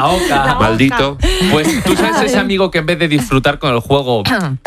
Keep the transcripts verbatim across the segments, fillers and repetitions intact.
La oca. Maldito. Pues tú sabes ese amigo que en vez de disfrutar con el juego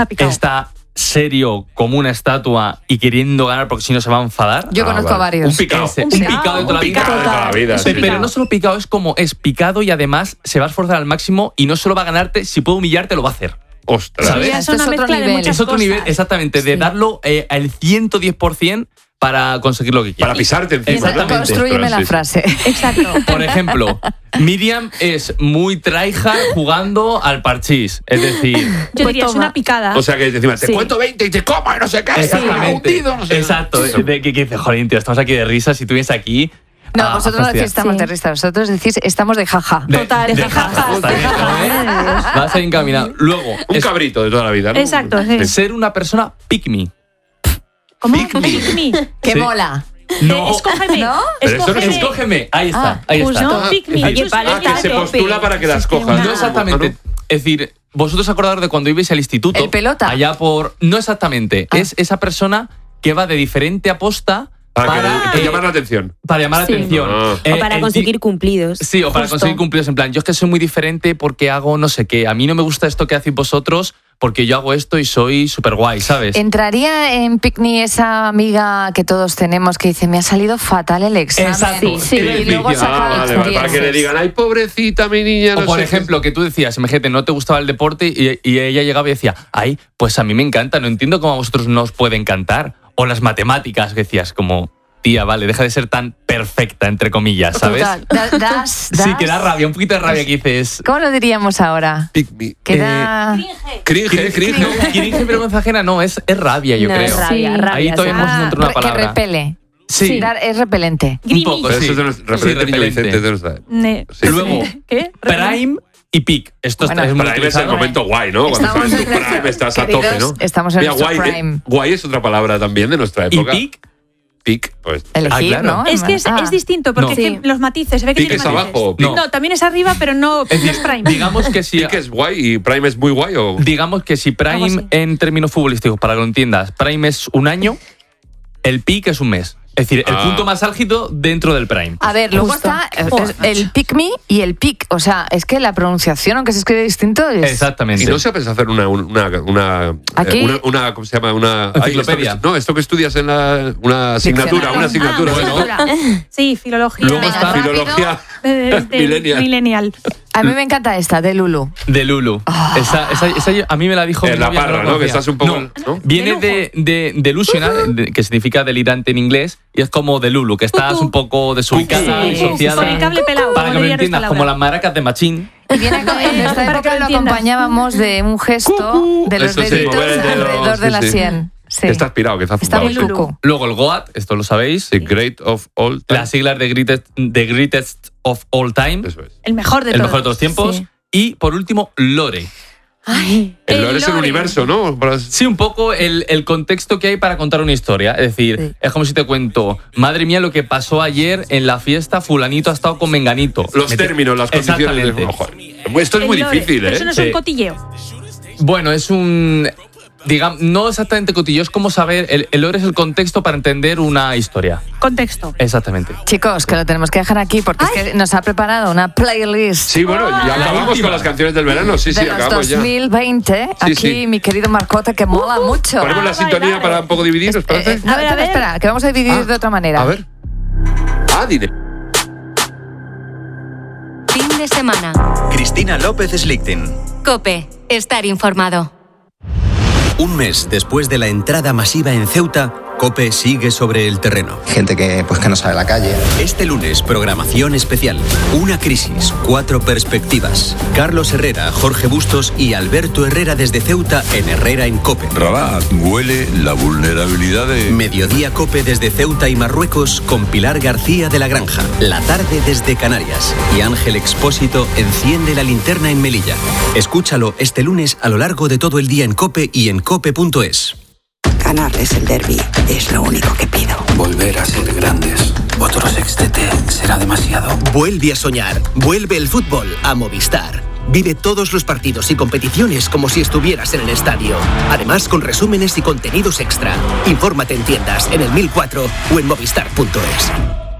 está serio como una estatua y queriendo ganar porque si no se va a enfadar. Yo Ah, conozco vale. a varios. Un picado. Ese, Un un picado, picado de toda un la vida. picado de toda la vida, Pero, sí. pero no solo picado, es como es picado y además se va a esforzar al máximo y no solo va a ganarte, si puede humillarte lo va a hacer. Ostras. ¿Sabes? Sí, es Esto una es otro mezcla de nivel. muchas Es otro cosas. nivel, exactamente, de Sí. darlo eh, al ciento diez por ciento para conseguir lo que quieres. Para pisarte encima. Exactamente. Constrúyeme la Ostras, sí, sí. frase. Exacto. Por ejemplo, Miriam es muy tryhard jugando al parchís. Es decir, Yo Pues diría, es toma. una picada. O sea que encima te Sí. cuento veinte y te como y no sé qué. exactamente. hundido, no sé. Exacto. De, de- que, que dice, joder, tío, estamos aquí de risas y tú vienes aquí. No, a- a vosotros no fastidiar. decís estamos Sí. de risa, vosotros decís estamos de jaja. De- Total, de de jajas, jajas, de también, jajas. ¿eh? Vas a ir encaminado. Luego, Un es cabrito de toda la vida, ¿no? Exacto, sí. ser una persona pick me. ¿Cómo? Pick me. Pick me. Que Sí. mola. No. Eh, escógeme. ¿No? Pero esto no es- Escógeme. Escógeme. Ahí está. Ah, ahí Pues está. no, pick me. Es decir, Eso es Ah, que paleta se a tope. postula para que las Es que cojas. una- No exactamente. Es decir, vosotros acordaros de cuando ibais al instituto. ¿El pelota? Allá por. No exactamente. Ah. Es esa persona que va de diferente a posta Para, para, que, que eh, llamar la atención. para llamar Sí. la atención. Ah. Eh, O para el conseguir ti- cumplidos. Sí, o para Justo. conseguir cumplidos. En plan, yo es que soy muy diferente porque hago no sé qué. A mí no me gusta esto que hacéis vosotros porque yo hago esto y soy súper guay, ¿sabes? ¿Entraría en Picnic esa amiga que todos tenemos que dice me ha salido fatal el examen? Exacto. Sí, sí, Sí, y sí, luego sí. sacar Ah, vale, vale, para que le experiencias. digan, ay, pobrecita mi niña. O no por sé ejemplo, que tú decías, imagínate, no te gustaba el deporte y, y ella llegaba y decía, ay, pues a mí me encanta, no entiendo cómo a vosotros no os puede encantar. O las matemáticas, que decías, como, tía, vale, deja de ser tan perfecta, entre comillas, ¿sabes? Total. Da- das- Sí, das- que da rabia, un poquito de rabia que dices. ¿Cómo lo diríamos ahora? Pick me. Que Eh, da... Cringe, cringe. No, cringe, vergüenza ajena, no, es, es rabia, yo No, creo. es rabia, Sí. rabia, Ahí todavía sí. no hemos Ah, encontrado una re- que palabra. repele. Sí, Dar- es repelente. un poco, Pero sí. eso es de nuestro- referente Sí, niño repelente. Vicente de nuestra. Ne- Sí. Luego, ¿Qué? Prime y Peak. Esto Bueno, está, es muy Prime es el utilizado. momento guay, ¿no? Cuando Estamos estás en tu en- prime, estás a queridos, tope, ¿no? estamos en Mira, nuestro guay, prime. eh, guay es otra palabra también de nuestra Y época. Peak, Peak, pues. Elegir, Ah, claro. ¿no? Es que es, Ah. es distinto, porque No. es que Sí. los matices, se ve que Pick tiene es matices. abajo, No. No, también es arriba, pero no, es no decir, es prime. digamos que si... Peak es guay y Prime es muy guay o. Digamos que si Algo Prime, así. en términos futbolísticos, para que lo entiendas, Prime es un año, el Peak es un mes. Es decir, el Ah. punto más álgido dentro del Prime. A ver, luego Justo. está el, el pick me y el pick. O sea, es que la pronunciación, aunque se escribe distinto, es... Exactamente. Y no se pensado hacer una, una, una, Aquí- eh, una, una- ¿cómo se llama? Una ay, Enciclopedia. esto que- no, esto que estudias en la, una asignatura, Diccionario. una asignatura. Ah, ¿no? cultura. Sí, filología. Luego Venga, está- rápido. Filología eh, de- millennial. millennial. A mí me encanta esta, de Lulu. De Lulu. Esa, esa- esa yo- a mí me la dijo En mi la novia, parra, la ¿no? Que conocía. estás un poco- No, ¿no? Viene De de, de, delusional, de- que significa delirante en inglés, y es como de Lulu, que estás Cucú. un poco desubicada, Sí, disociada. con el cable pelado, Para que como me diría entiendas, nuestra como Laura. las maracas de Machín. Y viene con- en esta Para que época lo lo entiendas. acompañábamos de un gesto Cucú. de los Eso sí, deditos mover el dedo, alrededor de sí, la sí. sien. Sí. Está aspirado, que está Está muy zumbado, sí. cucu. Luego el Goat, esto lo sabéis. The Great of All Time. Las siglas de greatest, The Greatest of All Time. Eso es. El mejor de El todos. mejor de todos los tiempos. Sí. Y por último, Lore. Ay, El lore es el lore. universo, ¿no? Para- Sí, un poco el, el contexto que hay para contar una historia. Es decir, Sí. es como si te cuento, madre mía, lo que pasó ayer en la fiesta, fulanito ha estado con menganito. Los Me- términos, las condiciones. De... Exactamente. Oh, joder. Esto es El muy lore, difícil, pero ¿eh? Eso no es Sí. un cotilleo. Bueno, es un... Digamos, no exactamente cotillo, es como saber, el, el lore es el contexto para entender una historia. Contexto. Exactamente. Chicos, que lo tenemos que dejar aquí porque es que nos ha preparado una playlist Sí, bueno, ya La acabamos última. con las canciones del verano. Sí, de sí, los acabamos ya. dos mil veinte. Sí, Aquí, sí. mi querido Marcota, que mola mucho. Ponemos la Ah, sintonía vale, para vale. un poco dividir, ¿os parece? Eh, eh, no, A ver, a espera, ver. espera, que vamos a dividir Ah, de otra manera. A ver. Ah, dile. Fin de semana. Cristina López Slichting. COPE. Estar informado. Un mes después de la entrada masiva en Ceuta, COPE sigue sobre el terreno. Gente que, pues, que no sabe la calle. Este lunes, programación especial. Una crisis, cuatro perspectivas. Carlos Herrera, Jorge Bustos y Alberto Herrera desde Ceuta en Herrera en COPE. Rabat huele la vulnerabilidad de... Mediodía COPE desde Ceuta y Marruecos con Pilar García de la Granja. La tarde desde Canarias. Y Ángel Expósito enciende la linterna en Melilla. Escúchalo este lunes a lo largo de todo el día en COPE y en cope punto es. Ganarles el derbi es lo único que pido. Volver a ser grandes. Otro sextete será demasiado. Vuelve a soñar. Vuelve el fútbol a Movistar. Vive todos los partidos y competiciones como si estuvieras en el estadio. Además, con resúmenes y contenidos extra. Infórmate en tiendas, en el mil cuatro o en movistar punto es.